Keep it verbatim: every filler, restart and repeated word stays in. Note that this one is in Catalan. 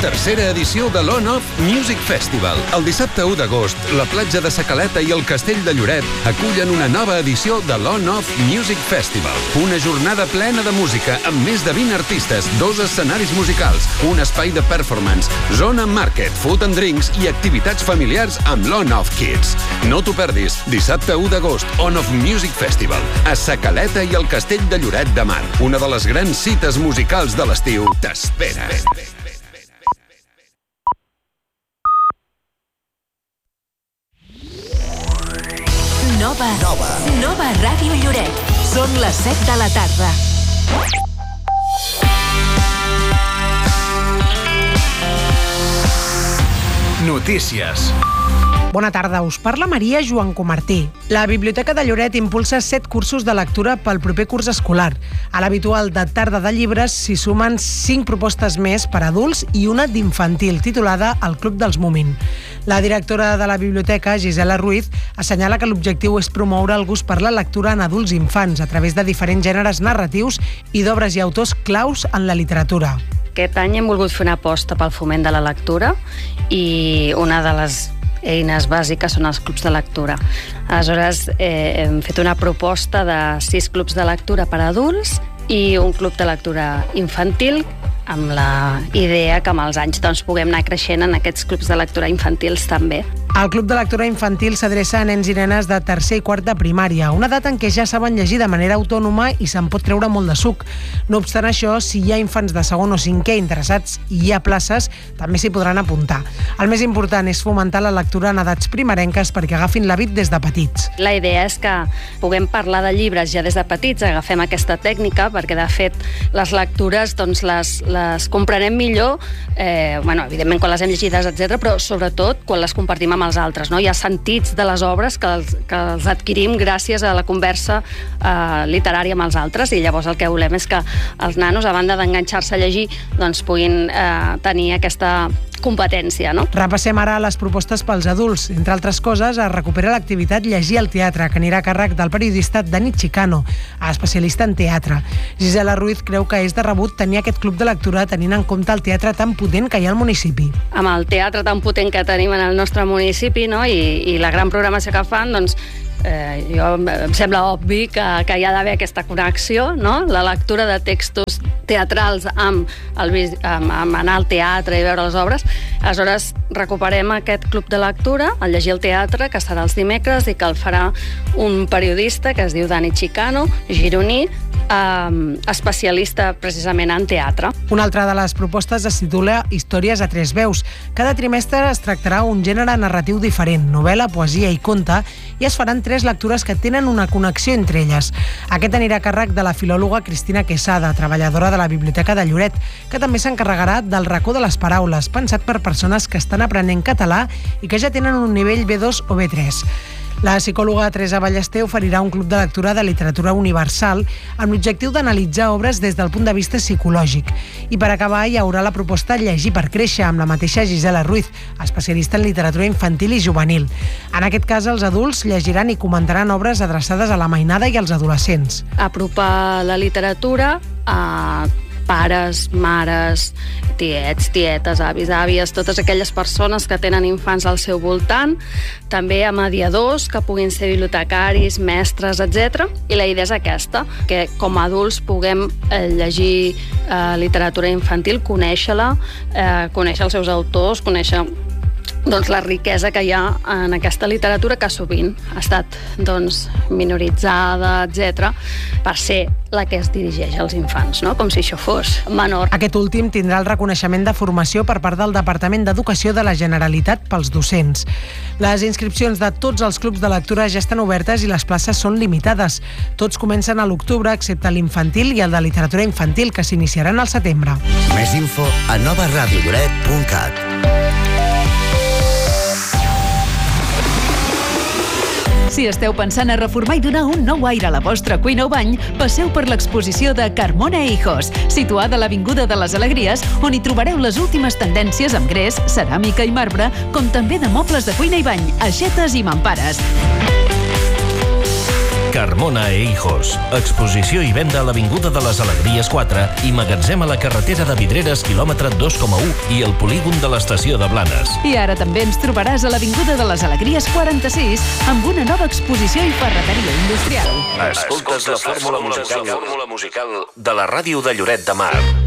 tercera edició de l'On-Off Music Festival. El dissabte u d'agost, la platja de Sa Caleta i el Castell de Lloret acullen una nova edició de l'On-Off Music Festival. Una jornada plena de música amb més de vint artistes, dos escenaris musicals, un espai de performance, zona market, food and drinks i activitats familiars amb l'On-Off Kids. No t'ho perdis, dissabte u d'agost, On-Off Music Festival, a Sa Caleta i el Castell de Lloret de Mar. Una de les grans cites musicals de l'estiu t'espera. Nova. Nova. Nova Ràdio Lloret. Són les set de la tarda. Notícies. Bona tarda, us parla Maria Joan Comartí. La Biblioteca de Lloret impulsa set cursos de lectura pel proper curs escolar. A l'habitual de tarda de llibres s'hi sumen cinc propostes més per a adults i una d'infantil, titulada El Club dels Moomin. La directora de la biblioteca, Gisela Ruiz, assenyala que l'objectiu és promoure el gust per la lectura en adults i infants a través de diferents gèneres narratius i d'obres i autors claus en la literatura. Aquest any hem volgut fer una aposta pel foment de la lectura i una de les eines bàsiques són els clubs de lectura. Aleshores, eh, hem fet una proposta de sis clubs de lectura per a adults i un club de lectura infantil, amb la idea que amb els anys doncs, puguem anar creixent en aquests clubs de lectura infantils també. El Club de Lectura Infantil s'adreça a nens i nenes de tercer i quart de primària, una edat en què ja saben llegir de manera autònoma i se'n pot treure molt de suc. No obstant això, si hi ha infants de segon o cinquè interessats i hi ha places, també s'hi podran apuntar. El més important és fomentar la lectura en edats primerenques perquè agafin l'hàbit des de petits. La idea és que puguem parlar de llibres ja des de petits, agafem aquesta tècnica, perquè de fet les lectures doncs, les, les comprenem millor, eh, bueno, evidentment quan les hem llegides, etcètera, però sobretot quan les compartim amb els altres. No? Hi ha sentits de les obres que els, que els adquirim gràcies a la conversa eh, literària amb els altres, i llavors el que volem és que els nanos, a banda d'enganxar-se a llegir, doncs puguin eh, tenir aquesta competència. No? Repassem ara les propostes pels adults. Entre altres coses, es recupera l'activitat Llegir al teatre, que anirà a càrrec del periodista Dani Chicano, especialista en teatre. Gisela Ruiz creu que és de rebut tenir aquest club de lectura tenint en compte el teatre tan potent que hi ha al municipi. Amb el teatre tan potent que tenim en el nostre municipi, no? I, i la gran programació que fan, doncs Eh, jo, em sembla obvi que, que hi ha d'haver aquesta connexió, no? La lectura de textos teatrals amb, el, amb, amb anar al teatre i veure les obres. Aleshores, recuperem aquest club de lectura, el Llegir al teatre, que serà els dimecres i que el farà un periodista que es diu Dani Chicano, gironí, eh, especialista precisament en teatre. Una altra de les propostes es titula Històries a tres veus. Cada trimestre es tractarà un gènere narratiu diferent, novel·la, poesia i conte, i es faran tres lectures que tenen una connexió entre elles. Aquest anirà a càrrec de la filòloga Cristina Quesada, treballadora de la Biblioteca de Lloret, que també s'encarregarà del racó de les paraules, pensat per persones que estan aprenent català i que ja tenen un nivell B dos o B tres. La psicòloga Teresa Ballester oferirà un club de lectura de literatura universal amb l'objectiu d'analitzar obres des del punt de vista psicològic. I per acabar hi haurà la proposta Llegir per créixer, amb la mateixa Gisela Ruiz, especialista en literatura infantil i juvenil. En aquest cas, els adults llegiran i comentaran obres adreçades a la mainada i als adolescents. Apropar la literatura a pares, mares, tiets, tietes, avis, àvies, totes aquelles persones que tenen infants al seu voltant, també a mediadors que puguin ser bibliotecaris, mestres, etcètera. I la idea és aquesta, que com a adults puguem eh, llegir eh, literatura infantil, conèixer-la, eh, conèixer els seus autors, conèixer doncs, la riquesa que hi ha en aquesta literatura, que sovint ha estat doncs, minoritzada, etcètera, per ser la que es dirigeix als infants, no? Com si això fos menor. Aquest últim tindrà el reconeixement de formació per part del Departament d'Educació de la Generalitat pels docents. Les inscripcions de tots els clubs de lectura ja estan obertes i les places són limitades. Tots comencen a l'octubre, excepte l'infantil i el de literatura infantil, que s'iniciaran al setembre. Més info a nova ràdio lloret punt cat. Si esteu pensant a reformar i donar un nou aire a la vostra cuina o bany, passeu per l'exposició de Carmona e Hijos, situada a l'Avinguda de les Alegries, on hi trobareu les últimes tendències amb gres, ceràmica i marbre, com també de mobles de cuina i bany, aixetes i mampares. Carmona e Hijos. Exposició i venda a l'Avinguda de les Alegries quatre i magatzem a la carretera de Vidreres, quilòmetre dos coma u i el polígon de l'estació de Blanes. I ara també ens trobaràs a l'Avinguda de les Alegries quaranta-sis amb una nova exposició i ferreteria industrial. Escoltes la fórmula musical, la fórmula musical de la ràdio de Lloret de Mar.